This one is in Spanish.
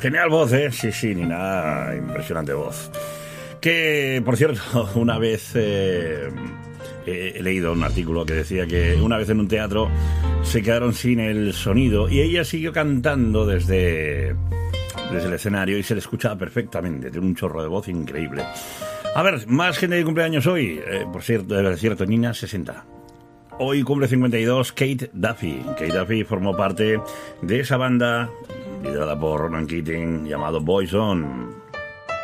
Genial voz, ¿eh? Sí, Nina, impresionante voz. Que, por cierto, una vez he leído un artículo que decía que una vez en un teatro se quedaron sin el sonido y ella siguió cantando desde el escenario y se le escuchaba perfectamente, tiene un chorro de voz increíble. A ver, más gente de cumpleaños hoy. Por cierto, Nina, 60. Hoy cumple 52 Kate Duffy. Kate Duffy formó parte de esa banda liderada por Ronan Keating llamado Boyzone.